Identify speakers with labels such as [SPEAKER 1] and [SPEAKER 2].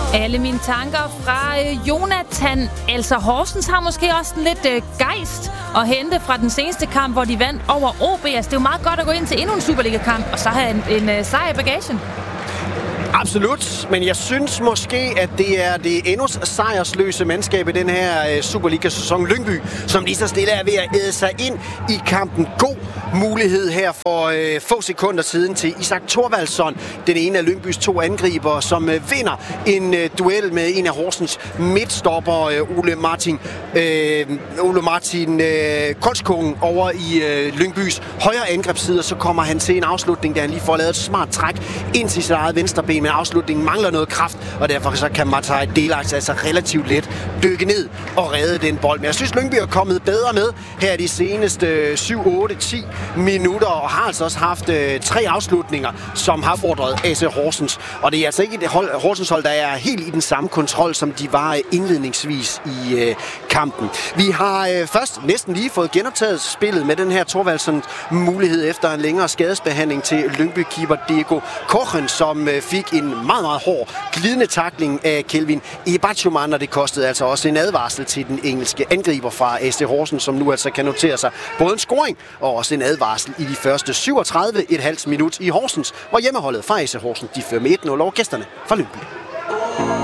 [SPEAKER 1] Alle mine tanker fra Jonathan. Altså Horsens har måske også en lidt gejst at hente fra den seneste kamp, hvor de vandt over OB. Altså, det er jo meget godt at gå ind til endnu en Superliga-kamp, og så have en sejr i bagagen.
[SPEAKER 2] Absolut, men jeg synes måske, at det er det endnu sejrsløse mandskab i den her Superliga-sæson, Lyngby, som lige så stille er ved at æde sig ind i kampen. God mulighed her for få sekunder siden til Isak Thorvaldsson, den ene af Lyngbys to angriber, som vinder en duel med en af Horsens midtstopper, Ole Martin Kolskungen over i Lyngbys højre angrebsside, så kommer han til en afslutning, der han lige får lavet et smart træk ind til sit eget venstre ben, men afslutningen mangler noget kraft, og derfor så kan Matai Delac altså relativt let dykke ned og redde den bold. Men jeg synes, Lyngby er kommet bedre med her de seneste 7, 8, 10 minutter, og har altså også haft 3 afslutninger, som har fordret AC Horsens. Og det er altså ikke et Horsens hold, der er helt i den samme kontrol, som de var indledningsvis i kampen. Vi har først næsten lige fået genoptaget spillet med den her Thorvaldsson mulighed efter en længere skadesbehandling til Lyngby-keeper Diego Kochen, som fik en meget, meget hård glidende tackling af Kelvin Ebachuman, og det kostede altså også en advarsel til den engelske angriber fra AC Horsens, som nu altså kan notere sig både en scoring og også en advarsel i de første 37,5 minut i Horsens, hvor hjemmeholdet fra AC Horsens de fører med 1-0 over gæsterne fra Lyngby.